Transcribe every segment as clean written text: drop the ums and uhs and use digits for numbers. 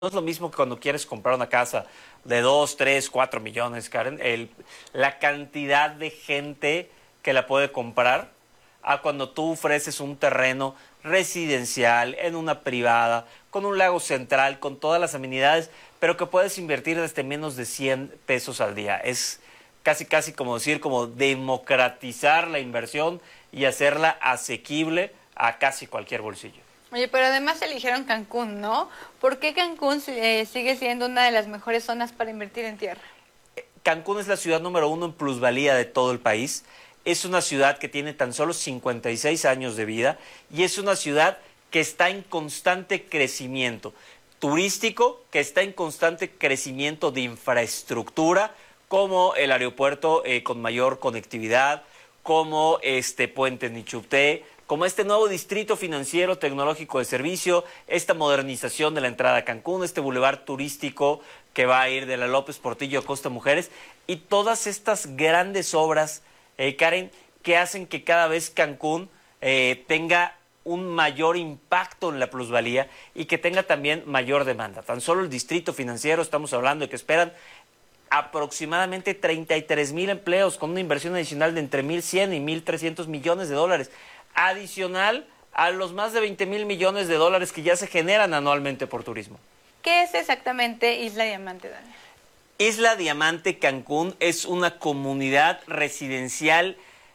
No es lo mismo que cuando quieres comprar una casa de 2, 3, 4 millones, Karen, la cantidad de gente que la puede comprar a cuando tú ofreces un terreno residencial, en una privada, con un lago central, con todas las amenidades, pero que puedes invertir desde menos de 100 pesos al día. Es casi, casi como decir, como democratizar la inversión y hacerla asequible a casi cualquier bolsillo. Oye, pero además eligieron Cancún, ¿no? ¿Por qué Cancún sigue siendo una de las mejores zonas para invertir en tierra? Cancún es la ciudad número 1 en plusvalía de todo el país. Es una ciudad que tiene tan solo 56 años de vida y es una ciudad que está en constante crecimiento turístico, que está en constante crecimiento de infraestructura, como el aeropuerto con mayor conectividad, como este puente Nichupté, como este nuevo distrito financiero tecnológico de servicio, esta modernización de la entrada a Cancún, este bulevar turístico que va a ir de la López Portillo a Costa Mujeres, y todas estas grandes obras, Karen, que hacen que cada vez Cancún tenga un mayor impacto en la plusvalía y que tenga también mayor demanda. Tan solo el distrito financiero, estamos hablando de que esperan aproximadamente 33,000 empleos con una inversión adicional de entre 1,100 y 1,300 millones de dólares, adicional a los más de 20,000 millones de dólares que ya se generan anualmente por turismo. ¿Qué es exactamente Isla Diamante, Daniel? Isla Diamante Cancún es una comunidad residencial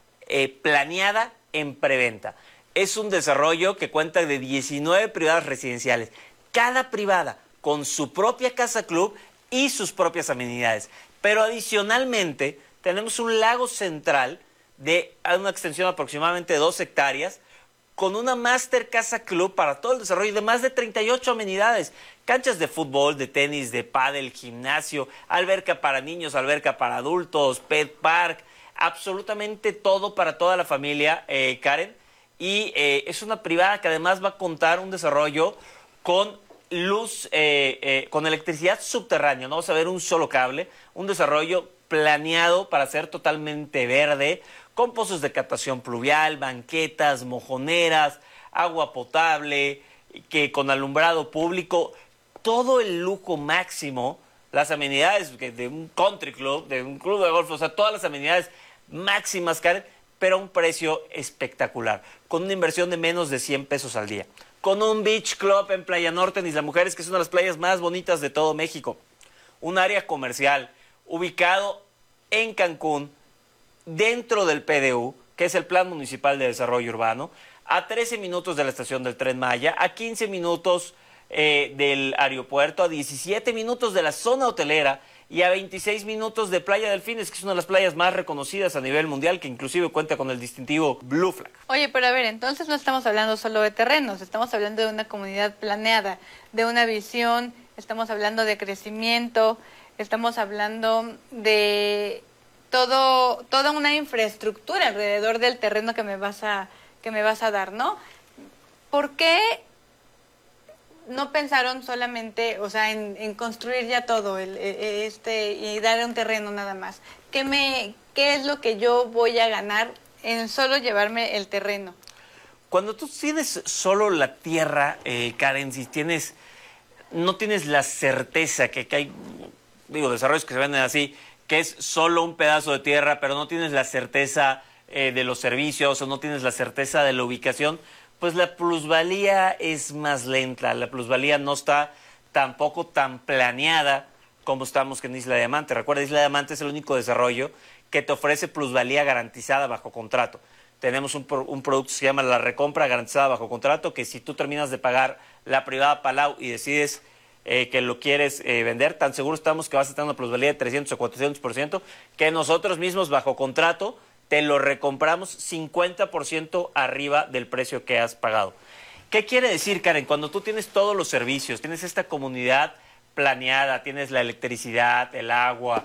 planeada en preventa. Es un desarrollo que cuenta de 19 privadas residenciales, cada privada con su propia casa club y sus propias amenidades. Pero adicionalmente tenemos un lago central de una extensión de aproximadamente 2 hectáreas, con una Master Casa Club para todo el desarrollo de más de 38 amenidades, canchas de fútbol, de tenis, de pádel, gimnasio, alberca para niños, alberca para adultos, pet park, absolutamente todo para toda la familia, Karen, y es una privada que además va a contar un desarrollo con luz, con electricidad subterránea, no vamos a ver un solo cable, un desarrollo planeado para ser totalmente verde, con pozos de captación pluvial, banquetas, mojoneras, agua potable, que con alumbrado público, todo el lujo máximo, las amenidades de un country club, de un club de golf, o sea, todas las amenidades máximas, Karen, pero a un precio espectacular, con una inversión de menos de 100 pesos al día, con un beach club en Playa Norte en Isla Mujeres, que es una de las playas más bonitas de todo México, un área comercial ubicado en Cancún, dentro del PDU, que es el Plan Municipal de Desarrollo Urbano, a 13 minutos de la estación del Tren Maya, a 15 minutos del aeropuerto, a 17 minutos de la zona hotelera y a 26 minutos de Playa Delfines, que es una de las playas más reconocidas a nivel mundial, que inclusive cuenta con el distintivo Blue Flag. Oye, pero a ver, entonces no estamos hablando solo de terrenos, estamos hablando de una comunidad planeada, de una visión, estamos hablando de crecimiento, estamos hablando de toda una infraestructura alrededor del terreno que me vas a dar, ¿no? ¿Por qué no pensaron solamente, o sea, en construir ya todo y dar un terreno nada más? ¿Qué es lo que yo voy a ganar en solo llevarme el terreno? Cuando tú tienes solo la tierra, Karen, si no tienes la certeza que hay, desarrollos que se venden así, que es solo un pedazo de tierra, pero no tienes la certeza de los servicios o no tienes la certeza de la ubicación, pues la plusvalía es más lenta, la plusvalía no está tampoco tan planeada como estamos en Isla Diamante. Recuerda, Isla Diamante es el único desarrollo que te ofrece plusvalía garantizada bajo contrato. Tenemos un producto que se llama la recompra garantizada bajo contrato, que si tú terminas de pagar la privada Palau y decides que lo quieres vender, tan seguro estamos que vas a tener una plusvalía de 300 o 400%, que nosotros mismos bajo contrato te lo recompramos 50% arriba del precio que has pagado. ¿Qué quiere decir, Karen? Cuando tú tienes todos los servicios, tienes esta comunidad planeada, tienes la electricidad, el agua,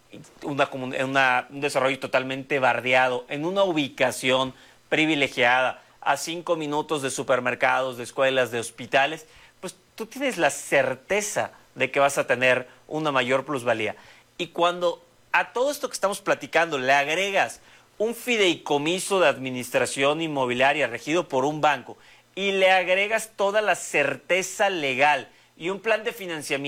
un desarrollo totalmente bardeado, en una ubicación privilegiada, a 5 minutos de supermercados, de escuelas, de hospitales, pues tú tienes la certeza de que vas a tener una mayor plusvalía. Y cuando a todo esto que estamos platicando le agregas un fideicomiso de administración inmobiliaria regido por un banco y le agregas toda la certeza legal y un plan de financiamiento